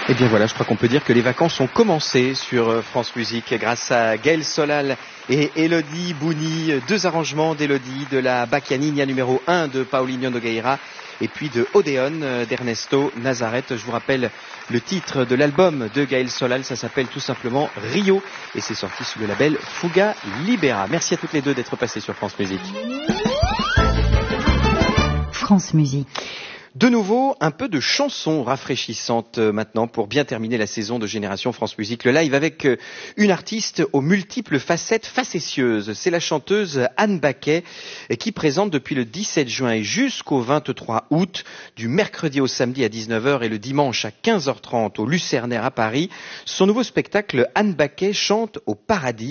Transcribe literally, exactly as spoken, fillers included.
Et bien voilà, je crois qu'on peut dire que les vacances ont commencé sur France Musique grâce à Gaël Solal et Elodie Bouni, deux arrangements d'Elodie, de la Bacchianina numéro un de Paulinho Nogueira et puis de Odéon d'Ernesto Nazareth. Je vous rappelle le titre de l'album de Gaël Solal, ça s'appelle tout simplement Rio et c'est sorti sous le label Fuga Libera. Merci à toutes les deux d'être passées sur France Musique. France Musique. De nouveau, un peu de chansons rafraîchissantes maintenant pour bien terminer la saison de Génération France Musique. Le live avec une artiste aux multiples facettes facétieuses. C'est la chanteuse Anne Baquet qui présente depuis le dix-sept juin et jusqu'au vingt-trois août, du mercredi au samedi à dix-neuf heures et le dimanche à quinze heures trente au Lucernaire à Paris, son nouveau spectacle Anne Baquet chante au paradis.